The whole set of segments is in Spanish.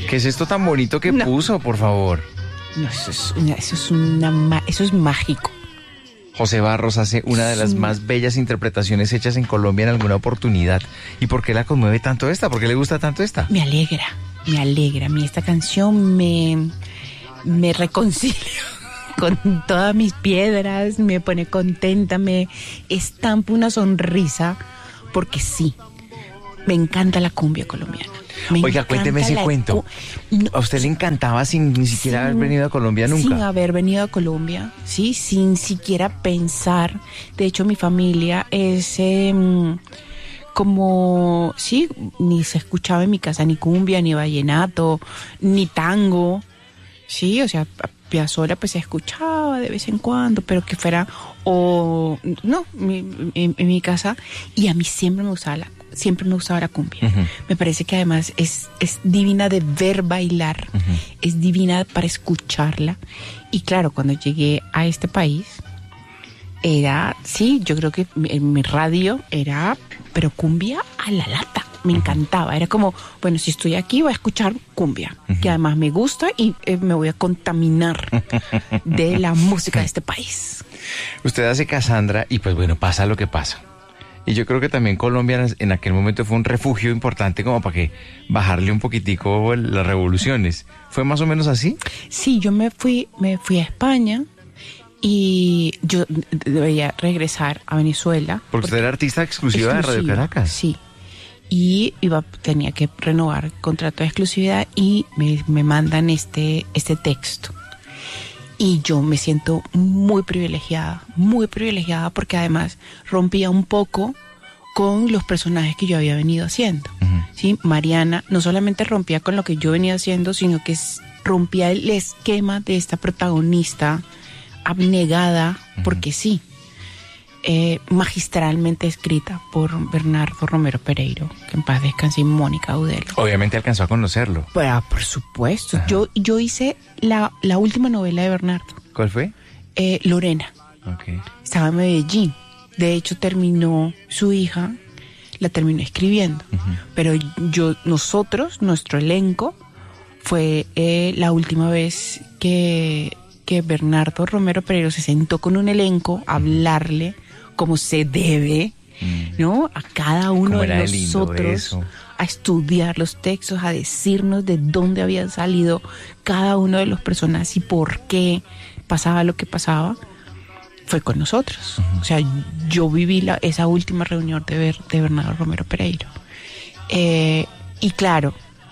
¿Qué es esto tan bonito que puso, por favor? No, eso es mágico. José Barros hace una de las más bellas interpretaciones hechas en Colombia en alguna oportunidad. ¿Y por qué la conmueve tanto esta? ¿Por qué le gusta tanto esta? Me alegra. A mí esta canción me reconcilia con todas mis piedras, me pone contenta, me estampa una sonrisa, porque sí, me encanta la cumbia colombiana. Oiga, cuénteme ese cuento. ¿A usted le encantaba sin ni siquiera haber venido a Colombia nunca? Sin haber venido a Colombia, sí, sin siquiera pensar. De hecho, mi familia es como, sí, ni se escuchaba en mi casa ni cumbia, ni vallenato, ni tango. Sí, o sea, Piazzolla pues se escuchaba de vez en cuando, pero que fuera, en mi casa, y a mí siempre me gustaba la cumbia. Uh-huh. Me parece que además es divina de ver bailar, uh-huh. Es divina para escucharla. Y claro, cuando llegué a este país, yo creo que mi radio era, pero cumbia a la lata. Me encantaba, era como, bueno, si estoy aquí voy a escuchar cumbia, uh-huh. Que además me gusta y me voy a contaminar de la música de este país. Usted hace Cassandra y pues bueno, pasa lo que pasa. Y yo creo que también Colombia en aquel momento fue un refugio importante como para que bajarle un poquitico las revoluciones. ¿Fue más o menos así? Sí, yo me fui a España y yo debía regresar a Venezuela. Porque usted era artista exclusiva de Radio Caracas. Sí. Y tenía que renovar contrato de exclusividad y me mandan este texto. Y yo me siento muy privilegiada porque además rompía un poco con los personajes que yo había venido haciendo. Uh-huh. ¿Sí? Mariana no solamente rompía con lo que yo venía haciendo, sino que rompía el esquema de esta protagonista abnegada, uh-huh. Porque sí. Magistralmente escrita por Bernardo Romero Pereiro, que en paz descanse, y Mónica Gudelo. Obviamente alcanzó a conocerlo. Pues, por supuesto. Yo hice la última novela de Bernardo. ¿Cuál fue? Lorena. Okay. Estaba en Medellín. De hecho, su hija la terminó escribiendo. Uh-huh. Pero nuestro elenco, fue la última vez que Bernardo Romero Pereiro se sentó con un elenco a hablarle como se debe, ¿no? A cada uno de nosotros, a estudiar los textos, a decirnos de dónde habían salido cada uno de los personajes y por qué pasaba lo que pasaba, fue con nosotros. Uh-huh. O sea, yo viví esa última reunión de Bernardo Romero Pereiro. Y claro,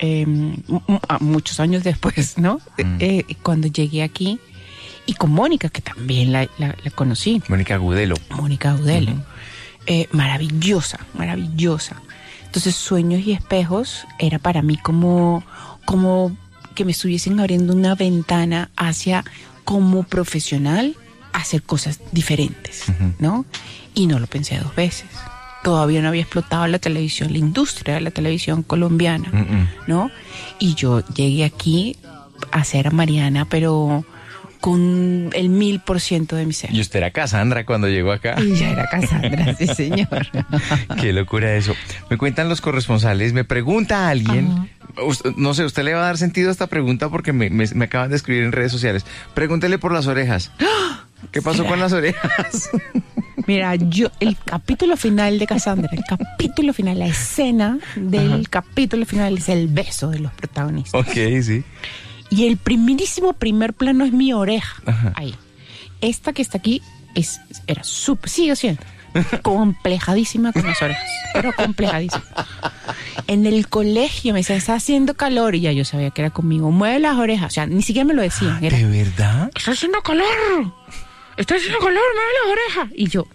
muchos años después, ¿no? Cuando llegué aquí, y con Mónica, que también la conocí. Mónica Gudelo. Uh-huh. Maravillosa. Entonces, Sueños y Espejos era para mí como que me estuviesen abriendo una ventana hacia, como profesional, hacer cosas diferentes, uh-huh. ¿no? Y no lo pensé 2 veces. Todavía no había explotado la industria de la televisión colombiana, uh-uh. ¿no? Y yo llegué aquí a ser a Mariana, pero con el 1000% de mi ser. ¿Y usted era Cassandra cuando llegó acá? Y ya era Cassandra, sí, señor. Qué locura eso. Me cuentan los corresponsales, me pregunta alguien, no sé, usted le va a dar sentido a esta pregunta porque me acaban de escribir en redes sociales. Pregúntele por las orejas. ¿Qué pasó con las orejas? Mira, el capítulo final de Cassandra, la escena del capítulo final es el beso de los protagonistas. Ok, sí. Y el primer plano es mi oreja. Ajá. Ahí. Esta que está aquí sigue siendo complejadísima con las orejas, pero complejadísima. En el colegio me decían, está haciendo calor, y ya yo sabía que era conmigo. Mueve las orejas, o sea, ni siquiera me lo decían. ¿De verdad? Está haciendo calor, mueve las orejas. Y yo,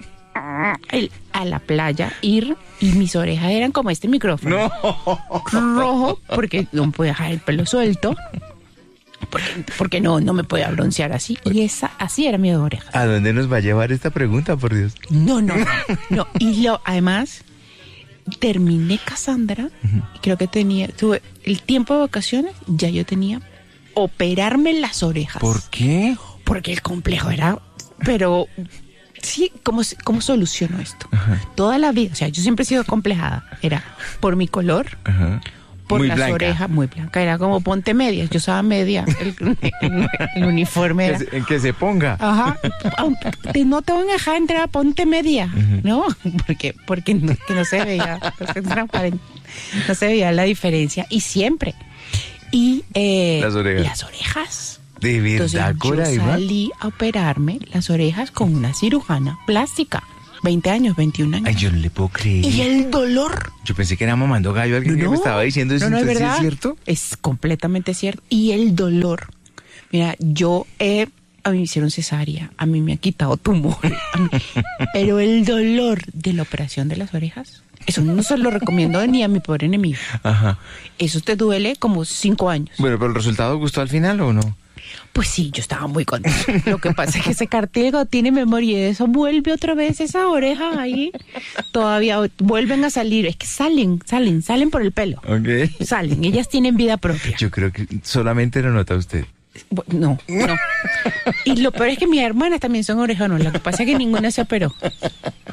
a la playa, y mis orejas eran como este micrófono. No. Rojo, porque no podía dejar el pelo suelto. Porque no me podía broncear así. Y así era mi oreja. ¿A dónde nos va a llevar esta pregunta, por Dios? No. Y además, terminé Cassandra, uh-huh. Y creo que tuve el tiempo de vacaciones, ya yo tenía operarme las orejas. ¿Por qué? Porque el complejo era, pero sí, ¿cómo soluciono esto? Uh-huh. Toda la vida, o sea, yo siempre he sido complejada. Era por mi color, uh-huh. por Muy las blanca. orejas, muy blanca. Era como ponte medias. Yo usaba media, el uniforme era. En que se ponga. Ajá. No te van a dejar entrar, ponte media, ¿no? Porque no, que no se veía, no se veía la diferencia. Y siempre. Y Las orejas. las orejas. De Entonces verdad, yo Cora, Iván. salí a operarme las orejas con una cirujana plástica. 20 años, 21 años. Ay, yo no le puedo creer. Y el dolor. Yo pensé que era mamando gallo alguien que me estaba diciendo eso. No, es Entonces, verdad. ¿sí es cierto? Es completamente cierto. Y el dolor. Mira, a mí me hicieron cesárea, a mí me ha quitado tumor, pero el dolor de la operación de las orejas, eso no se lo recomiendo ni a mi pobre enemigo. Ajá. Eso te duele como 5 años. Bueno, pero ¿el resultado gustó al final o no? Pues sí, yo estaba muy contenta. Lo que pasa es que ese cartílago tiene memoria y eso vuelve otra vez esas orejas ahí. Todavía vuelven a salir. Es que salen por el pelo. Ok. Salen, ellas tienen vida propia. Yo creo que solamente lo nota usted. No. Y lo peor es que mis hermanas también son orejonas. Lo que pasa es que ninguna se operó.